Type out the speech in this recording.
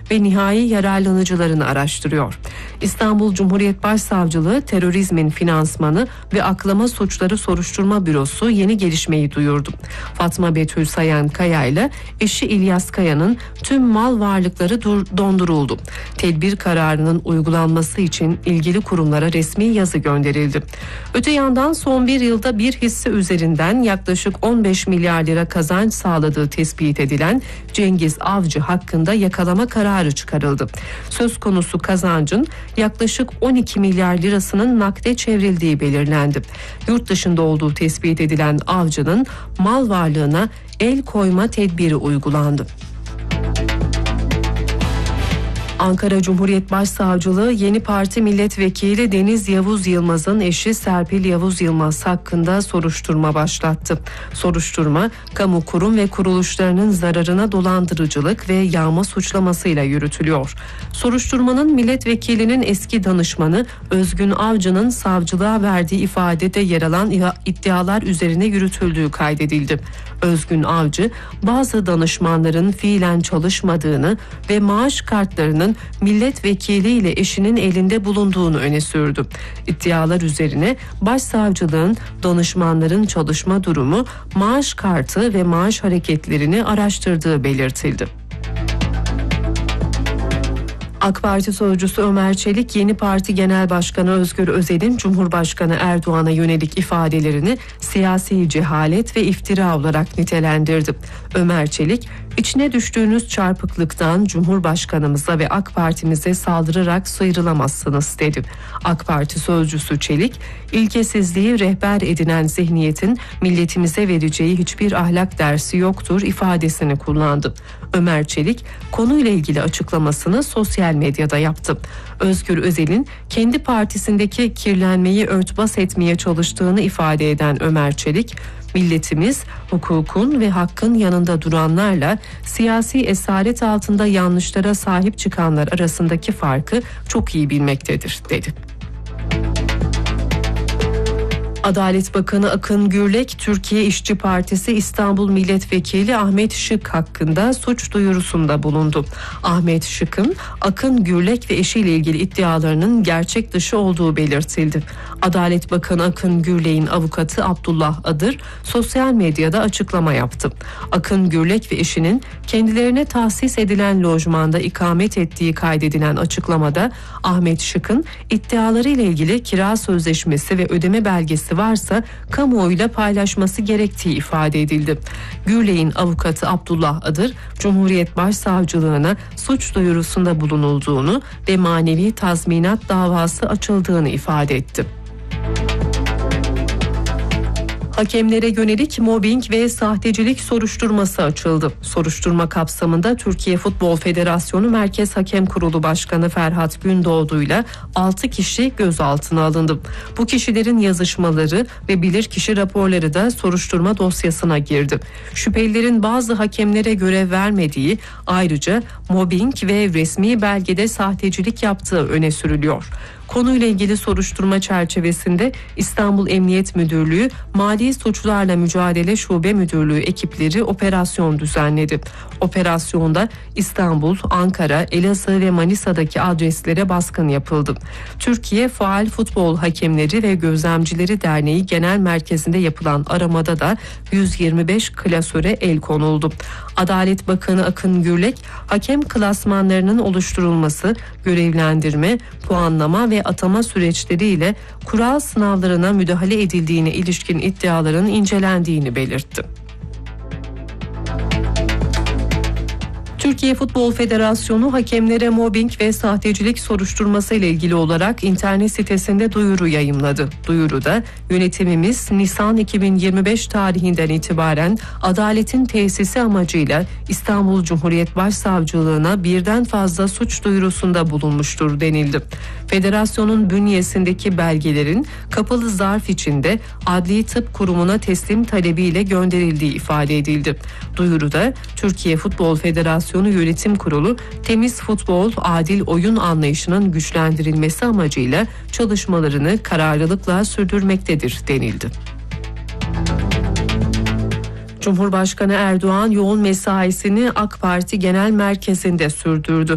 ve nihai yararlanıcılarını araştırıyor. İstanbul Cumhuriyet Başsavcılığı Terörizmin Finansmanı ve Aklama Suçları Soruşturma Bürosu yeni gelişmeyi duyurdu. Fatma Betül Sayan Kaya ile eşi İlyas Kaya'nın tüm mal varlıkları donduruldu. Tedbir kararının uygulanması için ilgili kurumlara resmi yazı gönderildi. Öte yandan son bir yılda bir hisse üzerinden yaklaşık 15 milyar lira kazanç sağladığı tespit edilen Cengiz Avcı hakkında yakalama kararı çıkarıldı. Söz konusu kazancın yaklaşık 12 milyar lirasının nakde çevrildiği belirlendi. Yurt dışında olduğu tespit edilen Avcı'nın mal varlığına el koyma tedbiri uygulandı. Ankara Cumhuriyet Başsavcılığı Yeni Parti Milletvekili Deniz Yavuz Yılmaz'ın eşi Serpil Yavuz Yılmaz hakkında soruşturma başlattı. Soruşturma, kamu kurum ve kuruluşlarının zararına dolandırıcılık ve yağma suçlamasıyla yürütülüyor. Soruşturmanın milletvekilinin eski danışmanı Özgün Avcı'nın savcılığa verdiği ifadede yer alan iddialar üzerine yürütüldüğü kaydedildi. Özgün Avcı, bazı danışmanların fiilen çalışmadığını ve maaş kartlarının milletvekili ile eşinin elinde bulunduğunu öne sürdü. İddialar üzerine başsavcılığın danışmanların çalışma durumu, maaş kartı ve maaş hareketlerini araştırdığı belirtildi. AK Parti sözcüsü Ömer Çelik, Yeni Parti Genel Başkanı Özgür Özel'in Cumhurbaşkanı Erdoğan'a yönelik ifadelerini siyasi cehalet ve iftira olarak nitelendirdi. Ömer Çelik, içine düştüğünüz çarpıklıktan Cumhurbaşkanımıza ve AK Parti'mize saldırarak sıyrılamazsınız dedi. AK Parti sözcüsü Çelik, ilkesizliği rehber edinen zihniyetin milletimize vereceği hiçbir ahlak dersi yoktur ifadesini kullandı. Ömer Çelik, konuyla ilgili açıklamasını sosyal medyada yaptı. Özgür Özel'in kendi partisindeki kirlenmeyi örtbas etmeye çalıştığını ifade eden Ömer Çelik, milletimiz hukukun ve hakkın yanında duranlarla siyasi esaret altında yanlışlara sahip çıkanlar arasındaki farkı çok iyi bilmektedir dedi. Adalet Bakanı Akın Gürlek, Türkiye İşçi Partisi İstanbul Milletvekili Ahmet Şık hakkında suç duyurusunda bulundu. Ahmet Şık'ın Akın Gürlek ve eşiyle ilgili iddialarının gerçek dışı olduğu belirtildi. Adalet Bakanı Akın Gürlek'in avukatı Abdullah Adır sosyal medyada açıklama yaptı. Akın Gürlek ve eşinin kendilerine tahsis edilen lojmanda ikamet ettiği kaydedilen açıklamada Ahmet Şık'ın iddialarıyla ilgili kira sözleşmesi ve ödeme belgesi varsa kamuoyuyla paylaşması gerektiği ifade edildi. Gürlek'in avukatı Abdullah Adır, Cumhuriyet Başsavcılığına suç duyurusunda bulunulduğunu ve manevi tazminat davası açıldığını ifade etti. Hakemlere yönelik mobbing ve sahtecilik soruşturması açıldı. Soruşturma kapsamında Türkiye Futbol Federasyonu Merkez Hakem Kurulu Başkanı Ferhat Gündoğdu ile 6 kişi gözaltına alındı. Bu kişilerin yazışmaları ve bilirkişi raporları da soruşturma dosyasına girdi. Şüphelilerin bazı hakemlere görev vermediği, ayrıca mobbing ve resmi belgede sahtecilik yaptığı öne sürülüyor. Konuyla ilgili soruşturma çerçevesinde İstanbul Emniyet Müdürlüğü Mali Suçlarla Mücadele Şube Müdürlüğü ekipleri operasyon düzenledi. Operasyonda İstanbul, Ankara, Elazığ ve Manisa'daki adreslere baskın yapıldı. Türkiye Faal Futbol Hakemleri ve Gözlemcileri Derneği Genel Merkezi'nde yapılan aramada da 125 klasöre el konuldu. Adalet Bakanı Akın Gürlek, hakem klasmanlarının oluşturulması, görevlendirme, puanlama ve atama süreçleriyle kural sınavlarına müdahale edildiğine ilişkin iddiaların incelendiğini belirtti. Türkiye Futbol Federasyonu hakemlere mobbing ve sahtecilik soruşturması ile ilgili olarak internet sitesinde duyuru yayımladı. Duyuruda yönetimimiz Nisan 2025 tarihinden itibaren adaletin tesisi amacıyla İstanbul Cumhuriyet Başsavcılığına birden fazla suç duyurusunda bulunmuştur denildi. Federasyonun bünyesindeki belgelerin kapalı zarf içinde Adli Tıp Kurumu'na teslim talebiyle gönderildiği ifade edildi. Duyuruda Türkiye Futbol Federasyonu Yönetim Kurulu temiz futbol, adil oyun anlayışının güçlendirilmesi amacıyla çalışmalarını kararlılıkla sürdürmektedir denildi. Cumhurbaşkanı Erdoğan yoğun mesaisini AK Parti Genel Merkezi'nde sürdürdü.